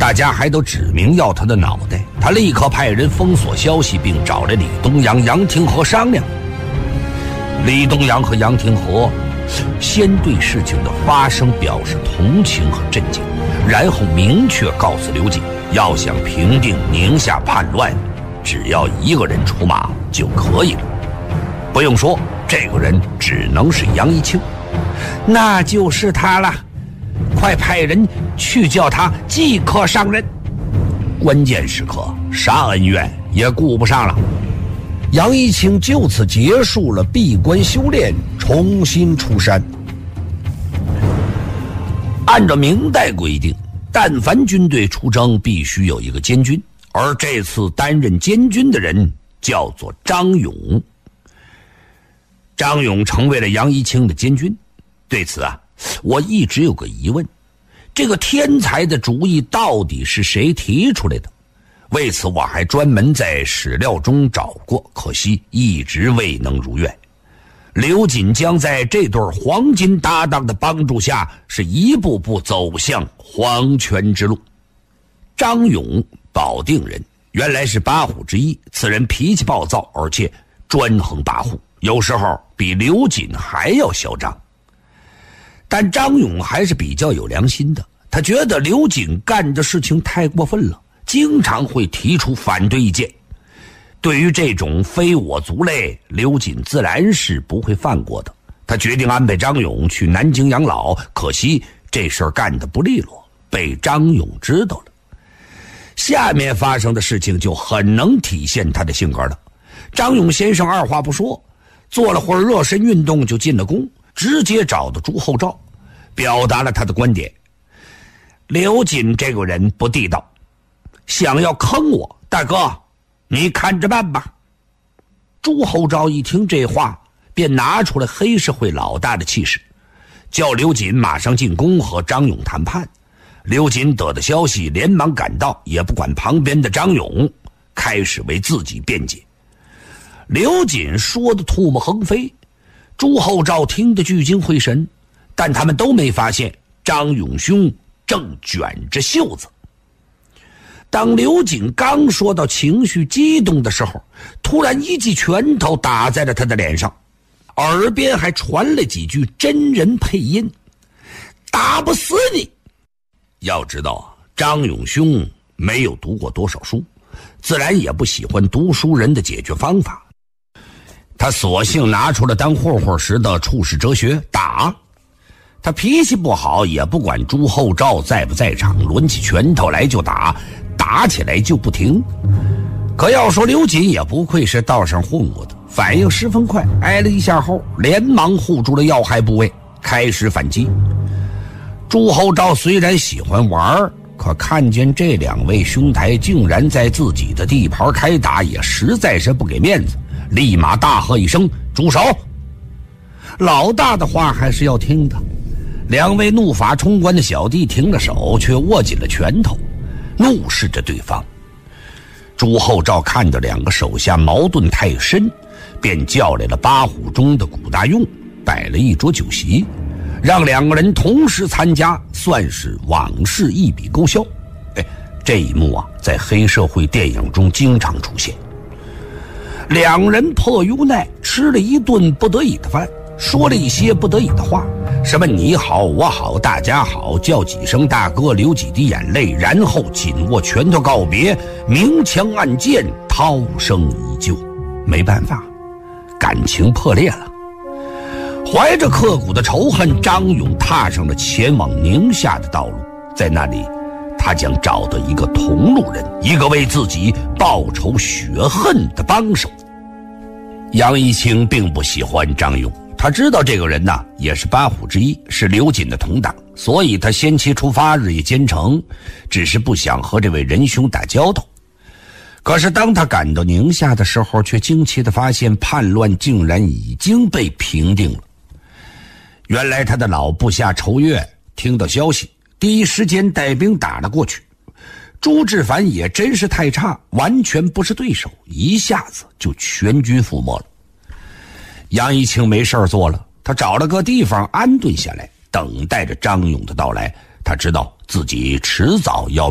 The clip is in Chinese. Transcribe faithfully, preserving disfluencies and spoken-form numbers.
大家还都指名要他的脑袋，他立刻派人封锁消息，并找来李东阳、杨廷和商量。李东阳和杨廷和先对事情的发生表示同情和震惊，然后明确告诉刘瑾，要想平定宁夏叛乱，只要一个人出马就可以了。不用说，这个人只能是杨一清。那就是他了，快派人去叫他即刻上任。关键时刻，啥恩怨也顾不上了。杨一清就此结束了闭关修炼，重新出山。按照明代规定，但凡军队出征必须有一个监军，而这次担任监军的人叫做张勇。张勇成为了杨一清的监军。对此啊，我一直有个疑问，这个天才的主意到底是谁提出来的？为此我还专门在史料中找过，可惜一直未能如愿。刘瑾将在这对黄金搭档的帮助下，是一步步走向黄泉之路。张勇，保定人，原来是八虎之一，此人脾气暴躁，而且专横跋扈，有时候比刘瑾还要嚣张。但张勇还是比较有良心的，他觉得刘瑾干的事情太过分了，经常会提出反对意见。对于这种非我族类，刘瑾自然是不会放过的。他决定安排张勇去南京养老，可惜这事儿干得不利落，被张勇知道了。下面发生的事情就很能体现他的性格了。张勇先生二话不说，做了会儿热身运动就进了宫，直接找到朱厚照，表达了他的观点。刘瑾这个人不地道，想要坑我，大哥你看着办吧。朱厚照一听这话，便拿出了黑社会老大的气势，叫刘瑾马上进宫和张勇谈判。刘瑾得到消息，连忙赶到，也不管旁边的张勇，开始为自己辩解。刘瑾说的唾沫横飞，朱厚照听得聚精会神，但他们都没发现张勇兄正卷着袖子。当刘瑾刚说到情绪激动的时候，突然一记拳头打在了他的脸上，耳边还传来几句真人配音：打不死你。要知道啊，张勇兄没有读过多少书，自然也不喜欢读书人的解决方法。他索性拿出了当混混时的处世哲学，打。他脾气不好，也不管朱厚照在不在场，抡起拳头来就打，打起来就不停。可要说刘瑾也不愧是道上混过的，反应十分快，挨了一下后连忙护住了要害部位，开始反击。朱厚照虽然喜欢玩，可看见这两位兄台竟然在自己的地盘开打，也实在是不给面子，立马大喝一声：住手！老大的话还是要听的。两位怒发冲冠的小弟停了手，却握紧了拳头，怒视着对方。朱厚照看到两个手下矛盾太深，便叫来了八虎中的古大用，摆了一桌酒席，让两个人同时参加，算是往事一笔勾销。哎，这一幕啊，在黑社会电影中经常出现。两人迫于无奈吃了一顿不得已的饭，说了一些不得已的话，什么你好我好大家好，叫几声大哥，流几滴眼泪，然后紧握拳头告别，明枪暗箭，涛声依旧。没办法，感情破裂了。怀着刻骨的仇恨，张勇踏上了前往宁夏的道路。在那里，他将找到一个同路人，一个为自己报仇雪恨的帮手。杨一清并不喜欢张勇，他知道这个人呢也是八虎之一，是刘瑾的同党，所以他先期出发，日夜兼程，只是不想和这位仁兄打交道。可是当他赶到宁夏的时候，却惊奇地发现叛乱竟然已经被平定了。原来他的老部下仇越听到消息，第一时间带兵打了过去。朱志凡也真是太差，完全不是对手，一下子就全军覆没了。杨一清没事做了，他找了个地方安顿下来，等待着张勇的到来。他知道自己迟早要